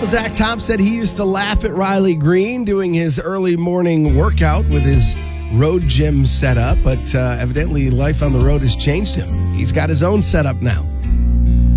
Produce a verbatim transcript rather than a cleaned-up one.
Well, Zach Top said he used to laugh at Riley Green doing his early morning workout with his road gym setup, but uh, evidently life on the road has changed him. He's got his own setup now.